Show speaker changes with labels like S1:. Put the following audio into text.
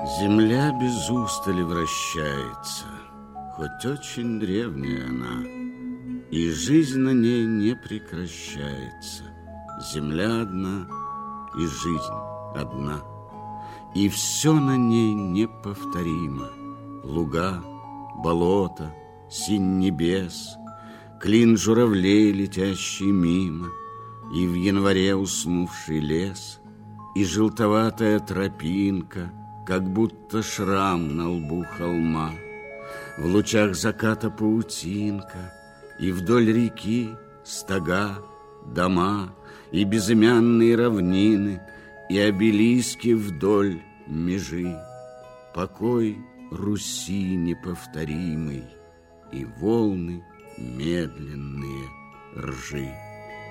S1: Земля без устали вращается, хоть очень древняя она, и жизнь на ней не прекращается. Земля одна, и жизнь одна, и все на ней неповторимо. Луга, болото, синь небес, клин журавлей, летящий мимо, и в январе уснувший лес, и желтоватая тропинка, как будто шрам на лбу холма. В лучах заката паутинка, и вдоль реки стога, дома, и безымянные равнины, и обелиски вдоль межи. Покой Руси неповторимый, и волны медленные ржи.